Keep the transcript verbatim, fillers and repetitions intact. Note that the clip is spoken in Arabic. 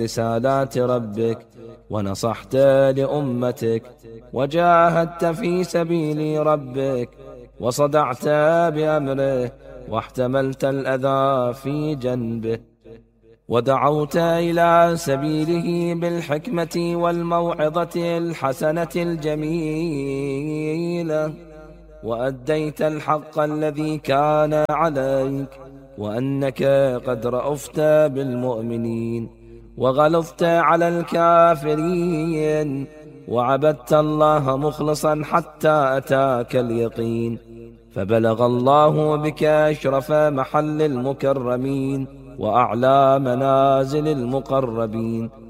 رسالات ربك، ونصحت لأمتك، وجاهدت في سبيل ربك، وصدعت بأمره، واحتملت الأذى في جنبه، ودعوت إلى سبيله بالحكمة والموعظة الحسنة الجميلة، وأديت الحق الذي كان عليك، وأنك قد رأفت بالمؤمنين، وغلظت على الكافرين، وعبدت الله مخلصا حتى أتاك اليقين، فبلغ الله بك أشرف محل المكرمين وأعلى منازل المقربين.